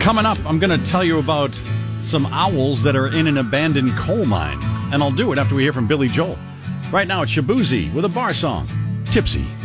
Coming up, I'm going to tell you about some owls that are in an abandoned coal mine. And I'll do it after we hear from Billy Joel. Right now, it's Shabuzi with a bar song, Tipsy.